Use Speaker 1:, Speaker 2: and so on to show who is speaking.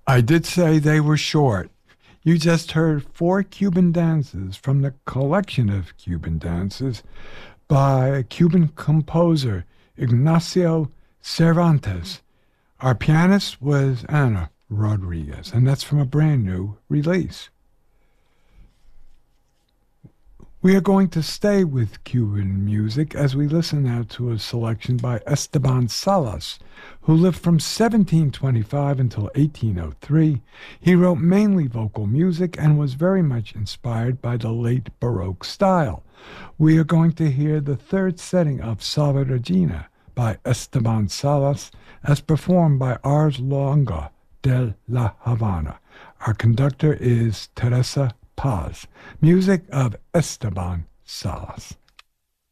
Speaker 1: I did say they were short. You just heard four Cuban dances from the collection of Cuban dances by Cuban composer Ignacio Cervantes. Our pianist was Ana Rodriguez, and that's from a brand new release. We are going to stay with Cuban music as we listen now to a selection by Esteban Salas, who lived from 1725 until 1803. He wrote mainly vocal music and was very much inspired by the late Baroque style. We are going to hear the third setting of Salve Regina by Esteban Salas as performed by Ars Longa de La Habana. Our conductor is Teresa Paz. Music of Esteban Salas.